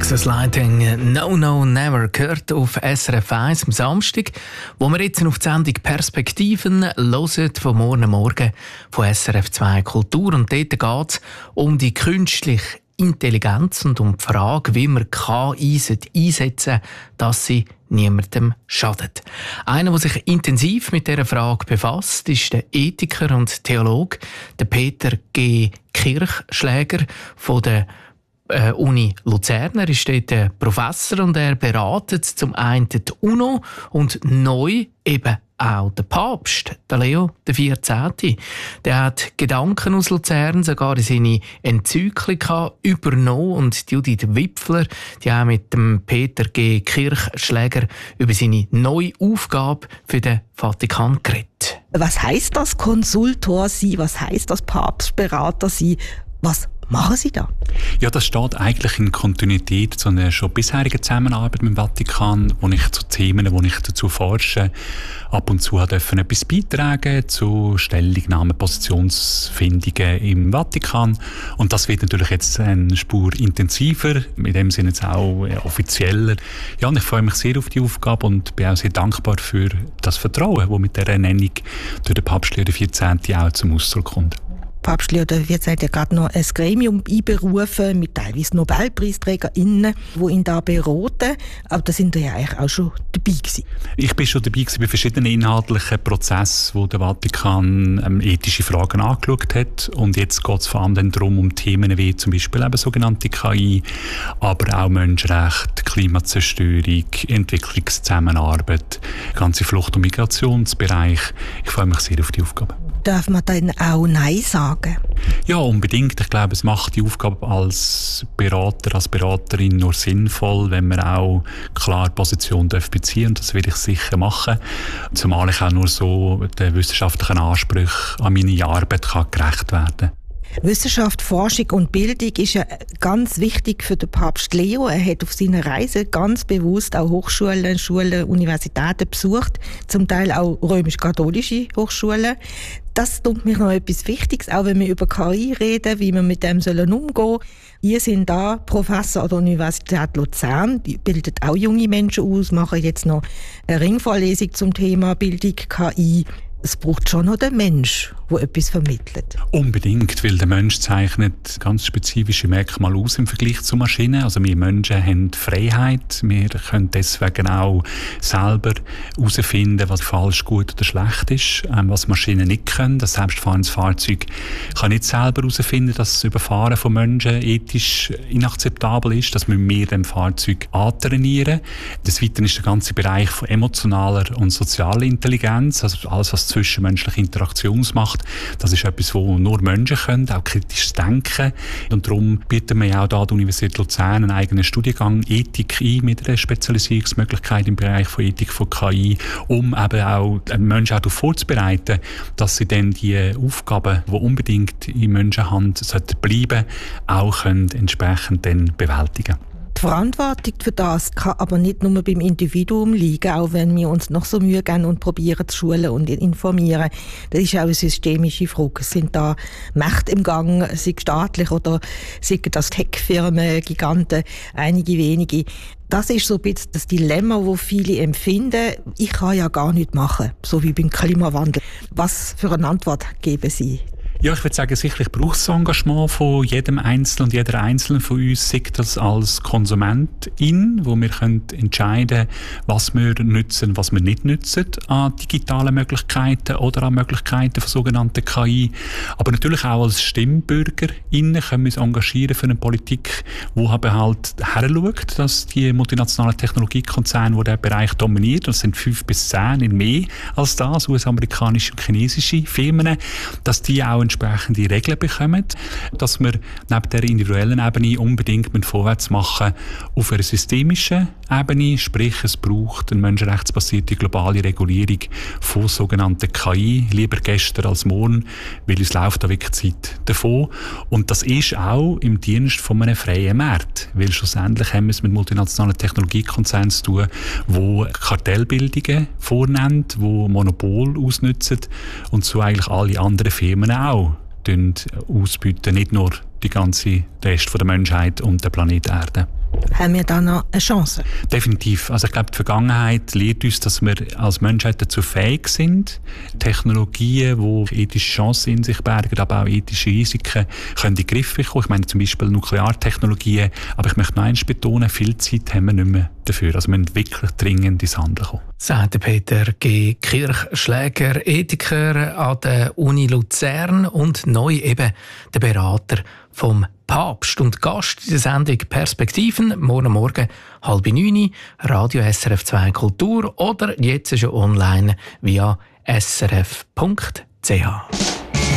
Texas Lighting No No Never gehört auf SRF 1 am Samstag, wo wir jetzt auf die Sendung Perspektiven hören von morgen von SRF 2 Kultur. Und dort geht es um die künstliche Intelligenz und um die Frage, wie man KI einsetzen sollte, dass sie niemandem schadet. Einer, der sich intensiv mit dieser Frage befasst, ist der Ethiker und Theologe der Peter G. Kirchschläger von der Uni Luzern. Er ist dort Professor und er beratet zum einen die UNO und neu eben auch der Papst, der Leo XIV. Der hat Gedanken aus Luzern sogar in seine Enzyklika übernommen und Judith Wipfler, die auch mit dem Peter G. Kirchschläger über seine neue Aufgabe für den Vatikan geredet. Was heisst das Konsultor sein? Was heisst das Papstberater sein? Was machen Sie da? Ja, das steht eigentlich in Kontinuität zu einer schon bisherigen Zusammenarbeit mit dem Vatikan, wo ich zu Themen, wo ich dazu forsche, ab und zu dürfen etwas beitragen zu Stellungnahmen, Positionsfindungen im Vatikan. Und das wird natürlich jetzt eine Spur intensiver, in dem Sinne jetzt auch offizieller. Ja, und ich freue mich sehr auf die Aufgabe und bin auch sehr dankbar für das Vertrauen, das mit dieser Ernennung durch den Papst Leo XIV auch zum Ausdruck kommt. Papst Leo XIV hat ja gerade noch ein Gremium einberufen mit teilweise NobelpreisträgerInnen, die ihn da beraten. Aber da sind ja eigentlich auch schon dabei gewesen. Ich bin schon dabei gewesen bei verschiedenen inhaltlichen Prozessen, wo der Vatikan ethische Fragen angeschaut hat. Und jetzt geht es vor allem darum, um Themen wie zum Beispiel eben sogenannte KI, aber auch Menschenrechte, Klimazerstörung, Entwicklungszusammenarbeit, ganze Flucht- und Migrationsbereich. Ich freue mich sehr auf die Aufgabe. Darf man dann auch Nein sagen? Ja, unbedingt. Ich glaube, es macht die Aufgabe als Berater, als Beraterin nur sinnvoll, wenn man auch klar Position beziehen darf. Das werde ich sicher machen. Zumal ich auch nur so den wissenschaftlichen Ansprüchen an meine Arbeit gerecht werden kann. Wissenschaft, Forschung und Bildung ist ja ganz wichtig für den Papst Leo. Er hat auf seiner Reise ganz bewusst auch Hochschulen, Schulen, Universitäten besucht, zum Teil auch römisch-katholische Hochschulen. Das tut mir noch etwas Wichtiges, auch wenn wir über KI reden, wie wir mit dem umgehen sollen. Ihr sind da Professor an der Universität Luzern, die bildet auch junge Menschen aus, machen jetzt noch eine Ringvorlesung zum Thema Bildung KI. Es braucht schon noch den Mensch, der etwas vermittelt. Unbedingt, weil der Mensch zeichnet ganz spezifische Merkmale aus im Vergleich zu Maschinen. Also wir Menschen haben Freiheit. Wir können deswegen auch selber herausfinden, was falsch, gut oder schlecht ist, was Maschinen nicht können. Das selbstfahrendes Fahrzeug kann nicht selber herausfinden, dass das Überfahren von Menschen ethisch inakzeptabel ist. Das müssen wir dem Fahrzeug antrainieren. Des Weiteren ist der ganze Bereich von emotionaler und sozialer Intelligenz, also alles, was zwischenmenschliche Interaktion macht. Das ist etwas, wo nur Menschen können, auch kritisches Denken. Und darum bieten wir auch da an der Universität Luzern einen eigenen Studiengang Ethik ein, mit einer Spezialisierungsmöglichkeit im Bereich von Ethik von KI, um eben auch Menschen auch darauf vorzubereiten, dass sie dann die Aufgaben, die unbedingt in Menschenhand bleiben sollten, auch können entsprechend dann bewältigen. Die Verantwortung für das kann aber nicht nur beim Individuum liegen, auch wenn wir uns noch so Mühe geben und probieren zu schulen und informieren. Das ist auch eine systemische Frage. Es sind da Mächte im Gang, sei staatlich oder sei das Tech-Firmen, Giganten, einige wenige. Das ist so ein bisschen das Dilemma, das viele empfinden. Ich kann ja gar nichts machen, so wie beim Klimawandel. Was für eine Antwort geben Sie? Ja, ich würde sagen, sicherlich braucht es das Engagement von jedem Einzelnen und jeder Einzelnen von uns, sei das als Konsumentin, wo wir können entscheiden, was wir nutzen, was wir nicht nutzen an digitalen Möglichkeiten oder an Möglichkeiten von sogenannten KI. Aber natürlich auch als StimmbürgerInnen können wir uns engagieren für eine Politik, die halt heranschaut, dass die multinationalen Technologiekonzerne, die diesen Bereich dominieren, das sind 5 bis 10 in mehr als das, US-amerikanische und chinesische Firmen, dass die auch entsprechende Regeln bekommen, dass wir neben der individuellen Ebene unbedingt vorwärts machen auf einer systemischen Ebene, sprich es braucht eine menschenrechtsbasierte globale Regulierung von sogenannten KI, lieber gestern als morgen, weil es läuft da wirklich Zeit davon. Und das ist auch im Dienst von einem freien Markt, weil schlussendlich haben wir es mit multinationalen Technologiekonzernen zu tun, die Kartellbildungen vornehmen, die Monopol ausnutzen und so eigentlich alle anderen Firmen auch ausbieten, nicht nur die ganze Rest der Menschheit und der Planet Erde. Haben wir da noch eine Chance? Definitiv. Also ich glaube, die Vergangenheit lehrt uns, dass wir als Menschheit dazu fähig sind, Technologien, die ethische Chancen in sich bergen, aber auch ethische Risiken, können in den Griff bekommen. Ich meine zum Beispiel Nukleartechnologien. Aber ich möchte noch eins betonen, viel Zeit haben wir nicht mehr dafür. Also wir müssen wirklich dringend ins Handeln kommen. Sagt Peter G. Kirchschläger, Ethiker an der Uni Luzern und neu eben der Berater vom Papst und Gast in der Sendung Perspektiven, morgen 8:30, Radio SRF 2 Kultur oder jetzt schon online via srf.ch.